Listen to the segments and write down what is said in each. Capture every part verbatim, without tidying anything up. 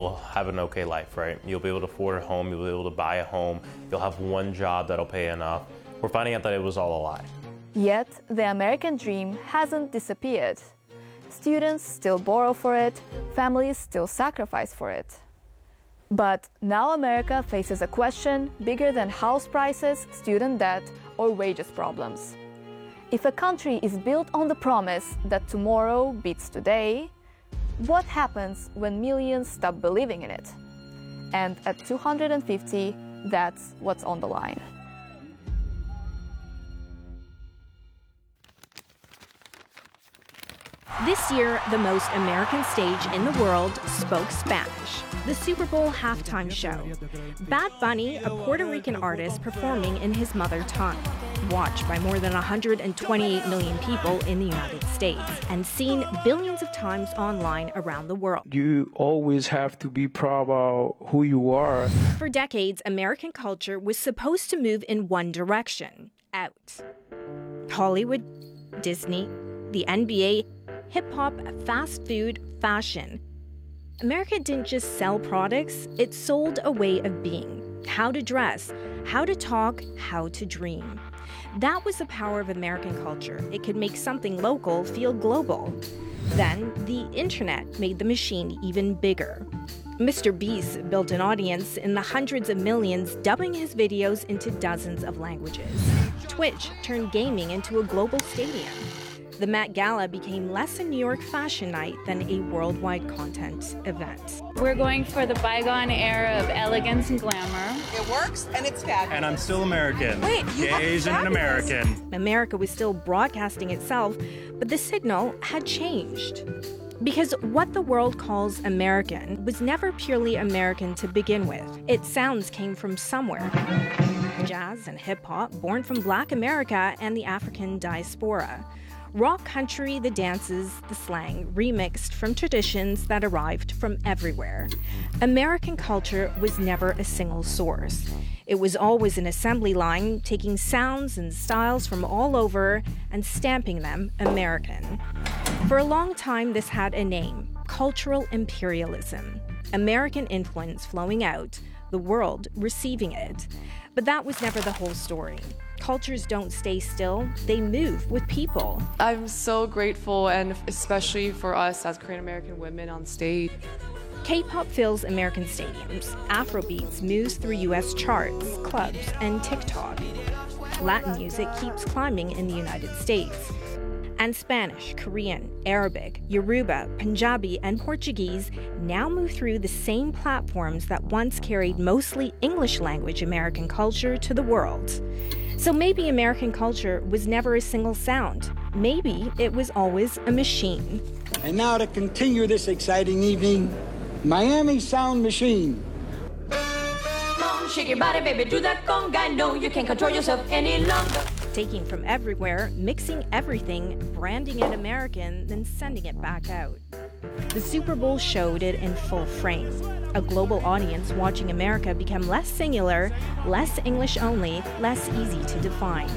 you'll have an okay life, right? You'll be able to afford a home, you'll be able to buy a home, you'll have one job that'll pay enough. We're finding out that it was all a lie. Yet, the American dream hasn't disappeared. Students still borrow for it, families still sacrifice for it. But now America faces a question bigger than house prices, student debt, or wages problems. If a country is built on the promise that tomorrow beats today, what happens when millions stop believing in it? And at two hundred fifty, that's what's on the line. This year, the most American stage in the world spoke Spanish. The Super Bowl halftime show. Bad Bunny, a Puerto Rican artist performing in his mother tongue, watched by more than one hundred twenty-eight million people in the United States and seen billions of times online around the world. You always have to be proud about who you are. For decades, American culture was supposed to move in one direction, out. Hollywood, Disney, the N B A, hip-hop, fast food, fashion. America didn't just sell products, it sold a way of being. How to dress, how to talk, how to dream. That was the power of American culture. It could make something local feel global. Then, the internet made the machine even bigger. Mister Beast built an audience in the hundreds of millions, dubbing his videos into dozens of languages. Twitch turned gaming into a global stadium. The Met Gala became less a New York fashion night than a worldwide content event. We're going for the bygone era of elegance and glamour. It works and it's fabulous. And I'm still American. Wait, you Gay Asian and American. America was still broadcasting itself, but the signal had changed. Because what the world calls American was never purely American to begin with. Its sounds came from somewhere. Jazz and hip-hop, born from Black America and the African diaspora. Rock country, the dances, the slang, remixed from traditions that arrived from everywhere. American culture was never a single source. It was always an assembly line, taking sounds and styles from all over and stamping them American. For a long time, this had a name: cultural imperialism. American influence flowing out, the world receiving it. But that was never the whole story. Cultures don't stay still, they move with people. I'm so grateful, and especially for us as Korean American women on stage. K-pop fills American stadiums. Afrobeats moves through U S charts, clubs, and TikTok. Latin music keeps climbing in the United States. And Spanish, Korean, Arabic, Yoruba, Punjabi, and Portuguese now move through the same platforms that once carried mostly English language American culture to the world. So maybe American culture was never a single sound. Maybe it was always a machine. And now to continue this exciting evening, Miami Sound Machine. Come on, shake your body, baby, do that conga. No, you can't control yourself any longer. Taking from everywhere, mixing everything, branding it American, then sending it back out. The Super Bowl showed it in full frame. A global audience watching America become less singular, less English only, less easy to define.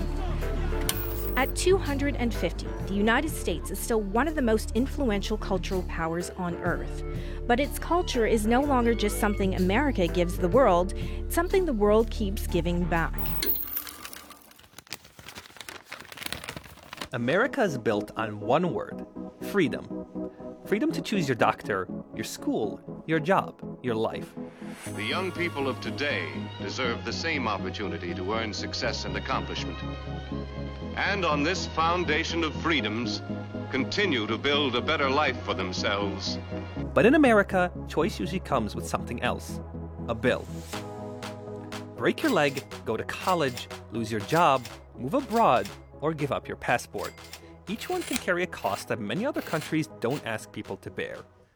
At two hundred fifty, the United States is still one of the most influential cultural powers on Earth. But its culture is no longer just something America gives the world, it's something the world keeps giving back. America is built on one word: freedom. Freedom to choose your doctor, your school, your job, your life. The young people of today deserve the same opportunity to earn success and accomplishment. And on this foundation of freedoms, continue to build a better life for themselves. But in America, choice usually comes with something else: a bill. Break your leg, go to college, lose your job, move abroad, or give up your passport. Each one can carry a cost that many other countries don't ask people to bear.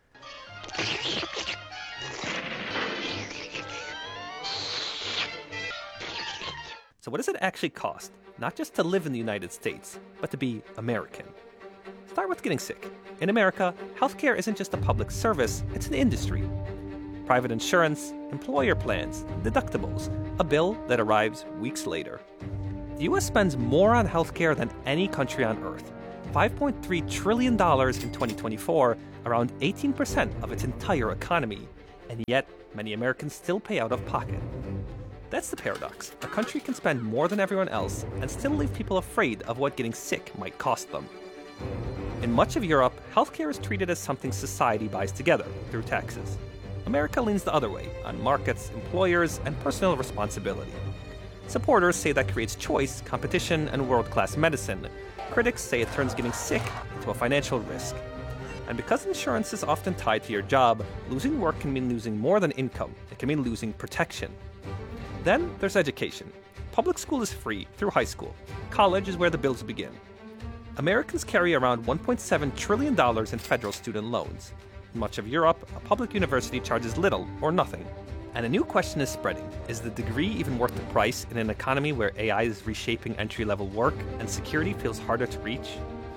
So what does it actually cost? Not just to live in the United States, but to be American. Start with getting sick. In America, healthcare isn't just a public service, it's an industry. Private insurance, employer plans, deductibles, a bill that arrives weeks later. The U S spends more on healthcare than any country on Earth. five point three trillion dollars in twenty twenty-four, around eighteen percent of its entire economy. and yet many Americans still pay out of pocket. That's the paradox. A country can spend more than everyone else and still leave people afraid of what getting sick might cost them. In much of Europe, healthcare is treated as something society buys together through taxes. America leans the other way, on markets, employers, and personal responsibility. Supporters say that creates choice, competition, and world-class medicine. Critics say it turns getting sick into a financial risk. And because insurance is often tied to your job, losing work can mean losing more than income. It can mean losing protection. Then there's education. Public school is free through high school. College is where the bills begin. Americans carry around one point seven trillion dollars in federal student loans. In much of Europe, a public university charges little or nothing. And a new question is spreading. Is the degree even worth the price in an economy where A I is reshaping entry-level work and security feels harder to reach?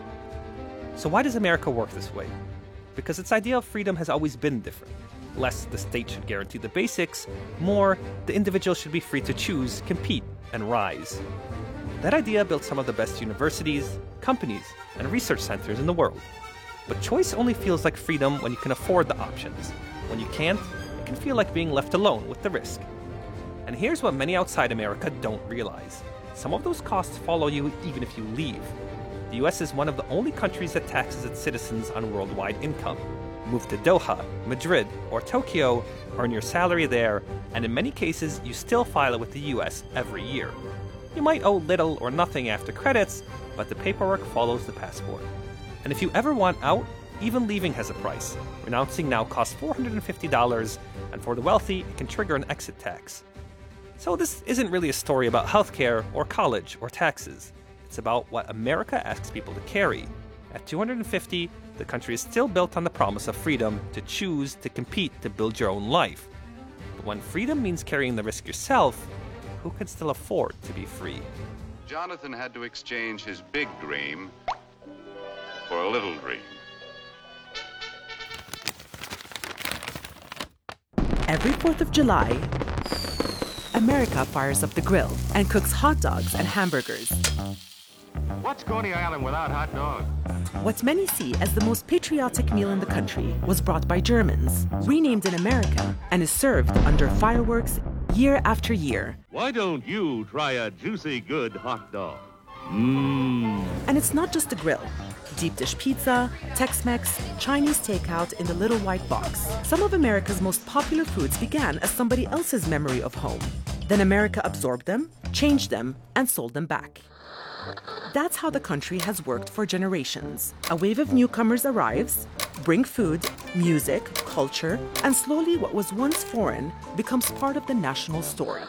So why does America work this way? Because its idea of freedom has always been different. Less, the state should guarantee the basics. More, the individual should be free to choose, compete, and rise. That idea built some of the best universities, companies, and research centers in the world. But choice only feels like freedom when you can afford the options. When you can't, it can feel like being left alone with the risk. And here's what many outside America don't realize. Some of those costs follow you even if you leave. The U S is one of the only countries that taxes its citizens on worldwide income. Move to Doha, Madrid, or Tokyo, earn your salary there, and in many cases, you still file it with the U S every year. You might owe little or nothing after credits, but the paperwork follows the passport. And if you ever want out, even leaving has a price. Renouncing now costs four hundred fifty dollars, and for the wealthy, it can trigger an exit tax. So this isn't really a story about healthcare or college or taxes. It's about what America asks people to carry. At two hundred fifty, the country is still built on the promise of freedom to choose, to compete, to build your own life. But when freedom means carrying the risk yourself, who can still afford to be free? Jonathan had to exchange his big dream for a little dream. Every fourth of July, America fires up the grill and cooks hot dogs and hamburgers. What's Coney Island without hot dogs? What many see as the most patriotic meal in the country was brought by Germans, renamed in America, and is served under fireworks year after year. Why don't you try a juicy good hot dog? Mmm. And it's not just the grill. Deep dish pizza, Tex-Mex, Chinese takeout in the little white box. Some of America's most popular foods began as somebody else's memory of home. Then America absorbed them, changed them, and sold them back. That's how the country has worked for generations. A wave of newcomers arrives, bring food, music, culture, and slowly what was once foreign becomes part of the national story.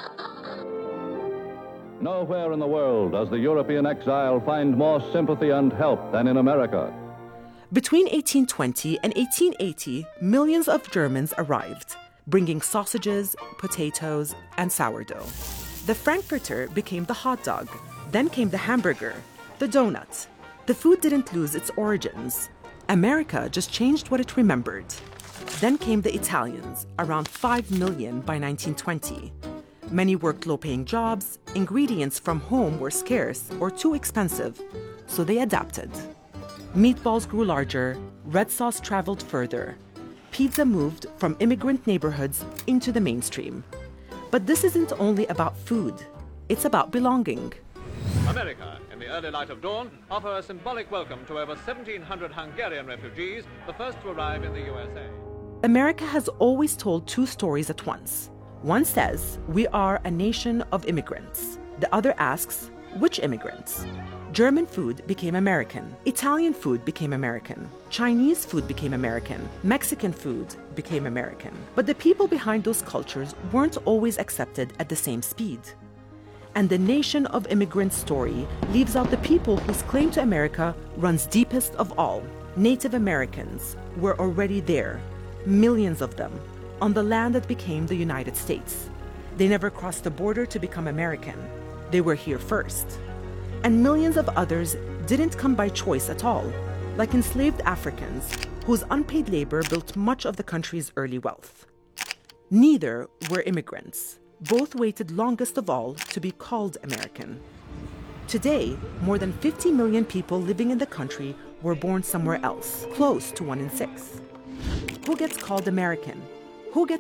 Nowhere in the world does the European exile find more sympathy and help than in America. Between eighteen twenty and eighteen eighty, millions of Germans arrived, bringing sausages, potatoes, and sourdough. The Frankfurter became the hot dog. Then came the hamburger, the donut. The food didn't lose its origins. America just changed what it remembered. Then came the Italians, around five million by nineteen twenty. Many worked low-paying jobs, ingredients from home were scarce or too expensive, so they adapted. Meatballs grew larger, red sauce traveled further. Pizza moved from immigrant neighborhoods into the mainstream. But this isn't only about food, it's about belonging. America, in the early light of dawn, offer a symbolic welcome to over seventeen hundred Hungarian refugees, the first to arrive in the U S A. America has always told two stories at once. One says, we are a nation of immigrants. The other asks, which immigrants? German food became American. Italian food became American. Chinese food became American. Mexican food became American. But the people behind those cultures weren't always accepted at the same speed. And the nation of immigrants story leaves out the people whose claim to America runs deepest of all. Native Americans were already there, millions of them, on the land that became the United States. They never crossed the border to become American. They were here first. And millions of others didn't come by choice at all, like enslaved Africans, whose unpaid labor built much of the country's early wealth. Neither were immigrants. Both waited longest of all to be called American. Today, more than fifty million people living in the country were born somewhere else, close to one in six. Who gets called American? Who gets